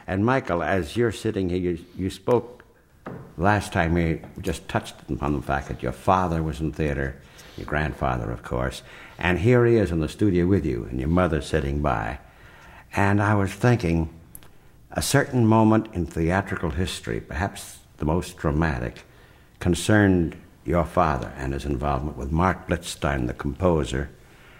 And Michael, as you're sitting here, you spoke last time, you just touched upon the fact that your father was in theater, your grandfather, of course, and here he is in the studio with you, and your mother sitting by. And I was thinking, a certain moment in theatrical history, perhaps the most dramatic, concerned your father and his involvement with Mark Blitzstein, the composer.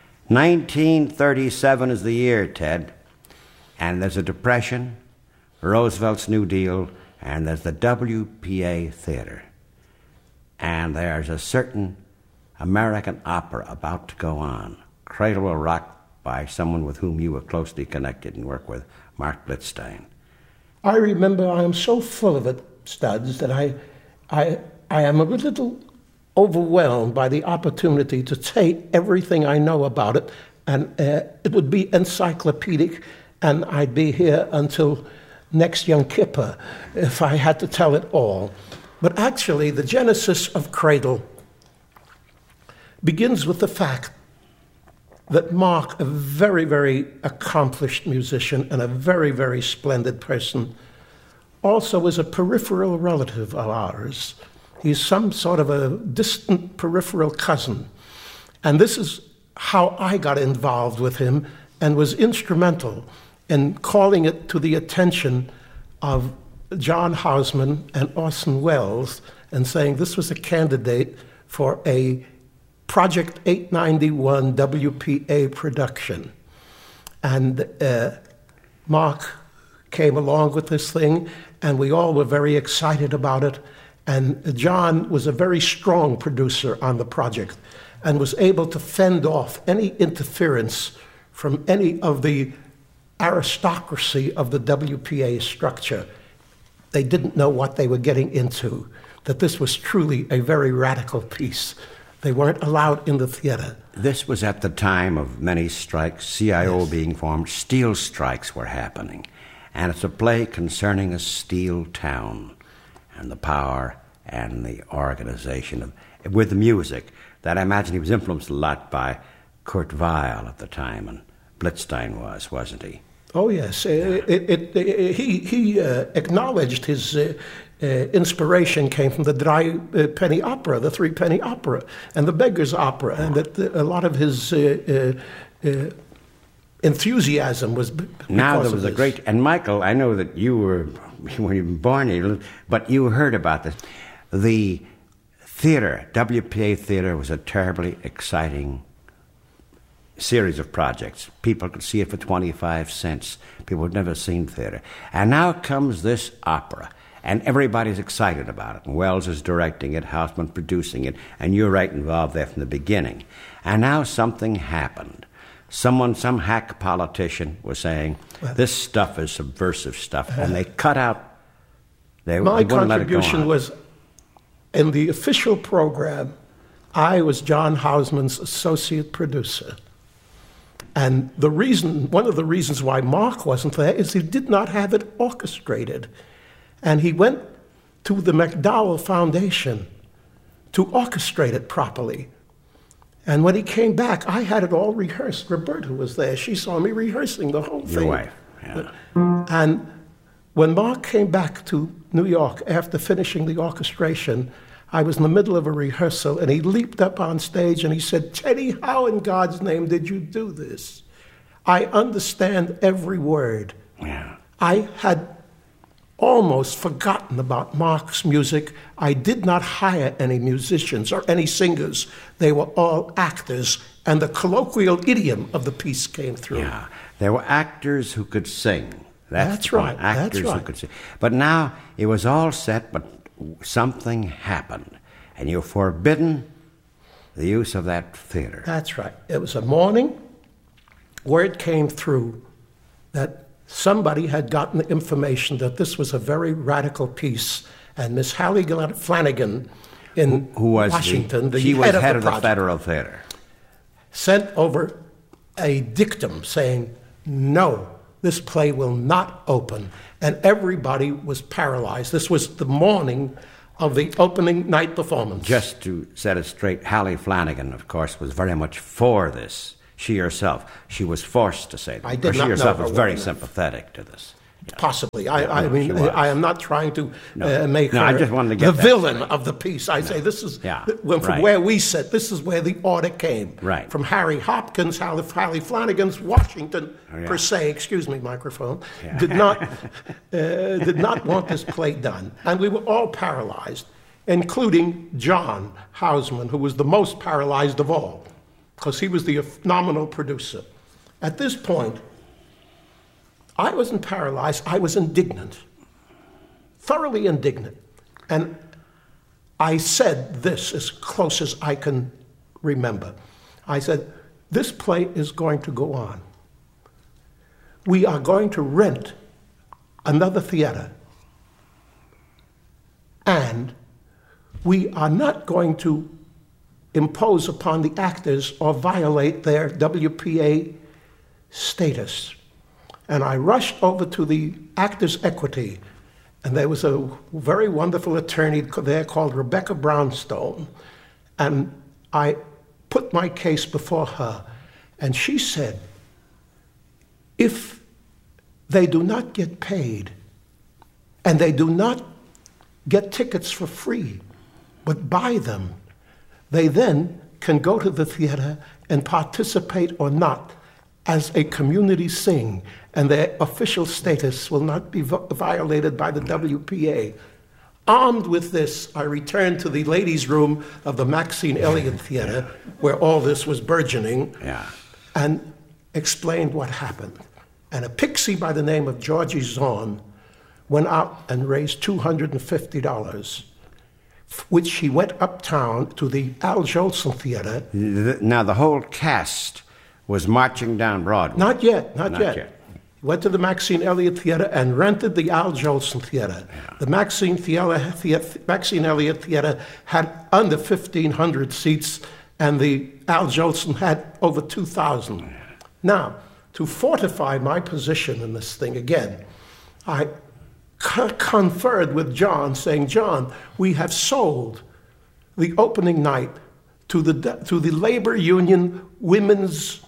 1937 is the year, Ted, and there's a depression, Roosevelt's New Deal, and there's the WPA Theater. And there's a certain American opera about to go on, Cradle Will Rock, by someone with whom you were closely connected and worked with, Mark Blitzstein. I remember I am so full of it, Studs, that I am a little overwhelmed by the opportunity to say everything I know about it, and it would be encyclopedic, and I'd be here until next Yom Kippur if I had to tell it all. But actually, the genesis of Cradle begins with the fact that Mark, a very, very accomplished musician and a very, very splendid person, also is a peripheral relative of ours. He's some sort of a distant peripheral cousin. And this is how I got involved with him and was instrumental in calling it to the attention of John Houseman and Orson Welles and saying this was a candidate for a Project 891 WPA production. And Mark came along with this thing, and we all were very excited about it. And John was a very strong producer on the project and was able to fend off any interference from any of the aristocracy of the WPA structure. They didn't know what they were getting into, that this was truly a very radical piece. They weren't allowed in the theater. This was at the time of many strikes, CIO being formed, steel strikes were happening. And it's a play concerning a steel town and the power and the organization with the music that I imagine he was influenced a lot by Kurt Weill at the time, and Blitzstein wasn't he? Oh, yes. He acknowledged his inspiration came from the Dry Penny Opera, the Three Penny Opera, and the Beggar's Opera, and that a lot of his enthusiasm was now there was a great, and Michael, I know that you weren't even born here, but you heard about this. The theater, WPA Theater, was a terribly exciting series of projects. People could see it for 25 cents. People had never seen theater. And now comes this opera, and everybody's excited about it. And Wells is directing it, Houseman producing it, and you're right involved there from the beginning. And now something happened. Some hack politician was saying, this stuff is subversive stuff, and they cut out. My contribution was, in the official program, I was John Houseman's associate producer. And one of the reasons why Mark wasn't there is he did not have it orchestrated. And he went to the McDowell Foundation to orchestrate it properly. And when he came back, I had it all rehearsed. Roberta was there. She saw me rehearsing the whole thing. Your wife, yeah. And when Mark came back to New York after finishing the orchestration, I was in the middle of a rehearsal, and he leaped up on stage and he said, "Teddy, how in God's name did you do this? I understand every word." Yeah. I had almost forgotten about Mark's music. I did not hire any musicians or any singers. They were all actors, and the colloquial idiom of the piece came through. Yeah, there were actors who could sing. That's right. Actors who could sing. But now it was all set, but something happened, and you're forbidden the use of that theater. That's right. It was a morning where it came through that somebody had gotten the information that this was a very radical piece, and Miss Hallie Flanagan in Washington, she was head of the project, Federal Theater, sent over a dictum saying, no, this play will not open. And everybody was paralyzed. This was the morning of the opening night performance. Just to set it straight, Hallie Flanagan, of course, was very much for this. She herself, she was forced to say that. I did not she herself know was very sympathetic to this. Possibly. I mean, I am not trying to make her I just wanted to get the that villain straight. of the piece. I say this is from right. where we sit. This is where the order came. Right. From Harry Hopkins, Hallie Flanagan's, Washington, per se. Excuse me, microphone. Did not want this play done, and we were all paralyzed, including John Houseman, who was the most paralyzed of all, because he was the nominal producer. At this point, I wasn't paralyzed, I was indignant, thoroughly indignant. And I said this as close as I can remember. I said, this play is going to go on. We are going to rent another theater. And we are not going to impose upon the actors or violate their WPA status. And I rushed over to the Actors' Equity, and there was a very wonderful attorney there called Rebecca Brownstone, and I put my case before her, and she said, if they do not get paid, and they do not get tickets for free, but buy them, they then can go to the theater and participate or not as a community sing, and their official status will not be violated by the WPA. Armed with this, I returned to the ladies' room of the Maxine Elliott Theater, where all this was burgeoning, and explained what happened. And a pixie by the name of Georgie Zorn went out and raised $250, which he went uptown to the Al Jolson Theater. Now, the whole cast was marching down Broadway. Not yet. He went to the Maxine Elliott Theater and rented the Al Jolson Theater. The Maxine Elliott Theater had under 1,500 seats, and the Al Jolson had over 2,000. Now, to fortify my position in this thing again, I conferred with John, saying, John, we have sold the opening night to the labor union women's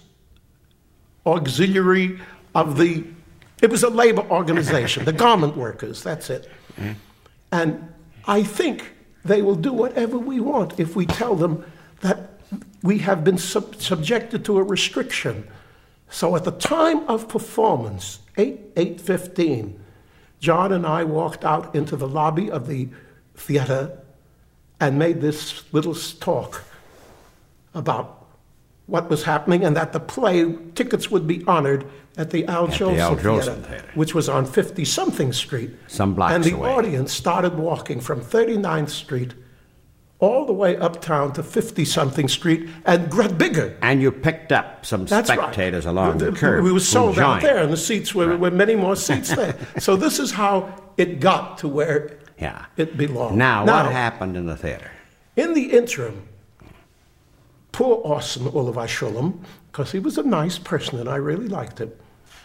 auxiliary of it was a labor organization, the garment workers, that's it. And I think they will do whatever we want if we tell them that we have been subjected to a restriction. So at the time of performance, 8:15, John and I walked out into the lobby of the theater and made this little talk about what was happening, and that the play tickets would be honored at the Al Jolson Theater, which was on 50-something Street. Some blocks away. And the audience started walking from 39th Street all the way uptown to 50-something Street and got bigger. And you picked up some spectators along the curb. We were sold out there, and the seats were many more seats there. So this is how it got to where it belonged. Now, what happened in the theater? In the interim, poor Orson Oliver Shulam, because he was a nice person and I really liked him,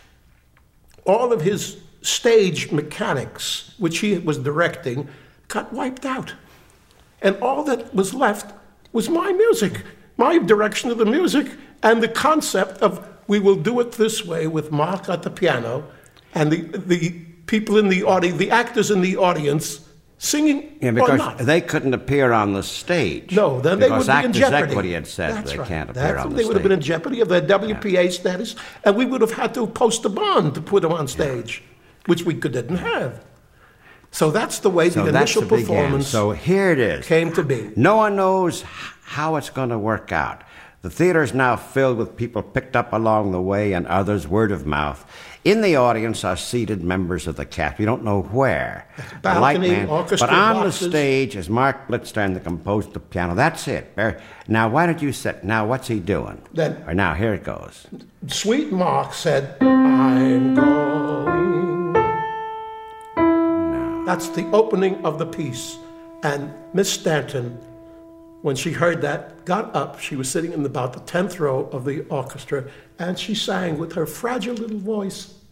all of his stage mechanics, which he was directing, got wiped out. And all that was left was my music, my direction of the music, and the concept of we will do it this way with Mark at the piano and the people in the audience, the actors in the audience, singing because or not. They couldn't appear on the stage. No, then they would be in jeopardy. Because Equity had said That's they right. can't appear on the stage. They would have been in jeopardy of their WPA status, and we would have had to post a bond to put them on stage, which we didn't have. So that's the way the initial performance So here it is. Came to be. No one knows how it's going to work out. The theater is now filled with people picked up along the way and others word of mouth. In the audience are seated members of the cast. We don't know where. Balcony, orchestra, but on boxes. the stage is Mark Blitzstein, the composer, the piano. That's it. Now, why don't you sit? Now, what's he doing? Now, here it goes. Sweet Mark said, I'm going. No. That's the opening of the piece. And Miss Stanton, when she heard that, got up. She was sitting in about the 10th row of the orchestra, and she sang with her fragile little voice,